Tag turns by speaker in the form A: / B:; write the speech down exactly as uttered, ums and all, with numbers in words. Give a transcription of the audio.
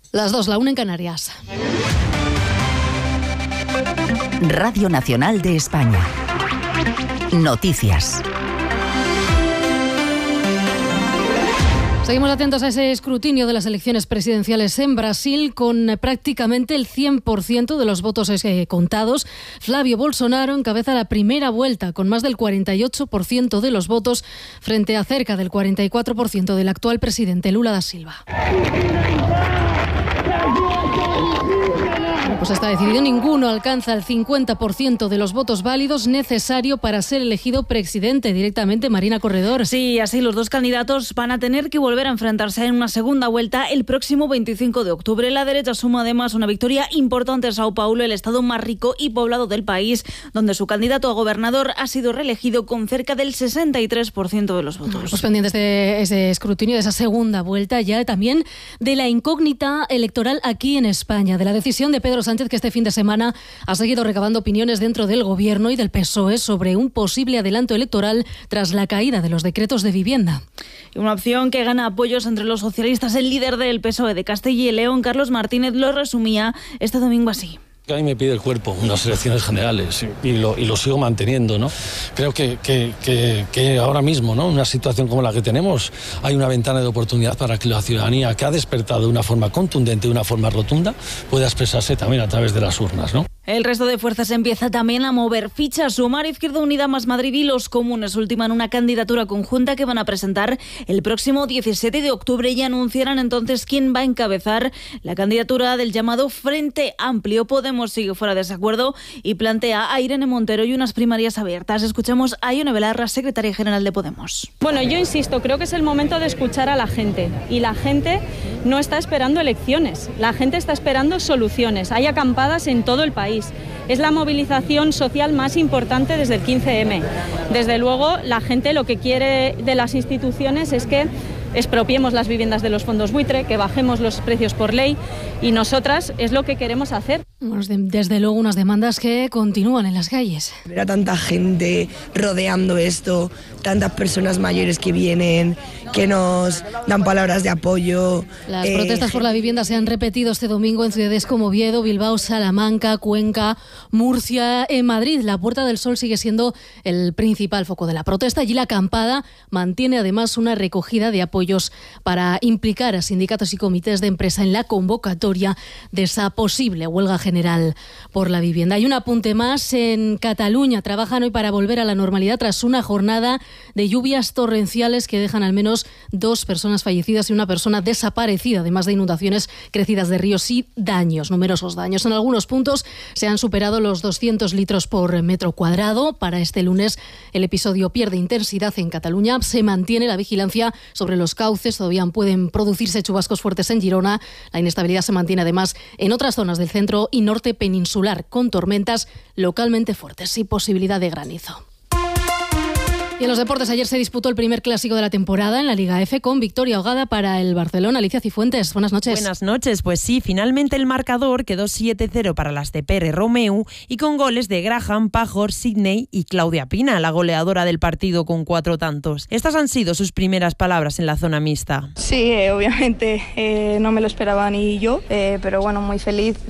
A: Las dos, la una en Canarias.
B: Radio Nacional de España. Noticias.
A: Seguimos atentos a ese escrutinio de las elecciones presidenciales en Brasil, con prácticamente el cien por ciento de los votos contados. Flavio Bolsonaro encabeza la primera vuelta con más del cuarenta y ocho por ciento de los votos frente a cerca del cuarenta y cuatro por ciento del actual presidente Lula da Silva. Pues está decidido, ninguno alcanza el cincuenta por ciento de los votos válidos necesario para ser elegido presidente directamente. Marina Corredor.
C: Sí, así los dos candidatos van a tener que volver a enfrentarse en una segunda vuelta el próximo veinticinco de octubre. La derecha suma además una victoria importante en Sao Paulo, el estado más rico y poblado del país, donde su candidato a gobernador ha sido reelegido con cerca del sesenta y tres por ciento de los votos.
A: Pues pendientes de ese escrutinio, de esa segunda vuelta, ya también de la incógnita electoral aquí en España, de la decisión de Pedro Sánchez, que este fin de semana ha seguido recabando opiniones dentro del Gobierno y del P S O E sobre un posible adelanto electoral tras la caída de los decretos de vivienda.
C: Una opción que gana apoyos entre los socialistas. El líder del P S O E de Castilla y León, Carlos Martínez, lo resumía este domingo así.
D: A mí me pide el cuerpo unas elecciones generales y lo, y lo sigo manteniendo, ¿no? Creo que, que, que, que ahora mismo, ¿no?, una situación como la que tenemos, hay una ventana de oportunidad para que la ciudadanía, que ha despertado de una forma contundente, de una forma rotunda, pueda expresarse también a través de las urnas, ¿no?
C: El resto de fuerzas empieza también a mover fichas. Sumar, Izquierda Unida, Más Madrid y Los Comunes ultiman una candidatura conjunta que van a presentar el próximo diecisiete de octubre y anunciarán entonces quién va a encabezar la candidatura del llamado Frente Amplio. Podemos sigue fuera de desacuerdo y plantea a Irene Montero y unas primarias abiertas. Escuchemos a Ione Belarra, secretaria general de Podemos.
E: Bueno, yo insisto, creo que es el momento de escuchar a la gente y la gente no está esperando elecciones, la gente está esperando soluciones. Hay acampadas en todo el país. Es la movilización social más importante desde el quince eme. Desde luego, la gente lo que quiere de las instituciones es que expropiemos las viviendas de los fondos buitre, que bajemos los precios por ley, y nosotras es lo que queremos hacer.
A: Bueno, desde luego unas demandas que continúan en las calles.
F: Ver a tanta gente rodeando esto, tantas personas mayores que vienen, que nos dan palabras de apoyo.
A: Las eh, protestas por la vivienda se han repetido este domingo en ciudades como Oviedo, Bilbao, Salamanca, Cuenca, Murcia. En Madrid, la Puerta del Sol sigue siendo el principal foco de la protesta. Allí la acampada mantiene además una recogida de apoyos para implicar a sindicatos y comités de empresa en la convocatoria de esa posible huelga general por la vivienda. Hay un apunte más. En Cataluña trabajan hoy para volver a la normalidad tras una jornada de lluvias torrenciales que dejan al menos dos personas fallecidas y una persona desaparecida, además de inundaciones, crecidas de ríos y daños, numerosos daños. En algunos puntos se han superado los doscientos litros por metro cuadrado. Para este lunes el episodio pierde intensidad en Cataluña. Se mantiene la vigilancia sobre los cauces. Todavía pueden producirse chubascos fuertes en Girona. La inestabilidad se mantiene además en otras zonas del centro y norte peninsular, con tormentas localmente fuertes y posibilidad de granizo. Y en los deportes, ayer se disputó el primer clásico de la temporada en la Liga F con victoria ahogada para el Barcelona. Alicia Cifuentes, buenas noches.
G: Buenas noches, pues sí, finalmente el marcador quedó siete cero para las de Pere Romeu y con goles de Graham, Pajor, Sidney y Claudia Pina, la goleadora del partido con cuatro tantos. Estas han sido sus primeras palabras en la zona mixta.
H: Sí, eh, obviamente eh, no me lo esperaba ni yo, eh, pero bueno, muy feliz